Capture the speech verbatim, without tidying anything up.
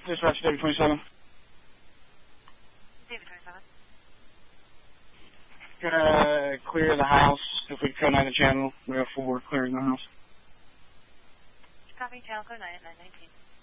Dispatch David twenty-seven. David twenty-seven. Gonna clear the house. If we code nine the channel, we have four clearing the house. Copy, channel code nine at nine nineteen.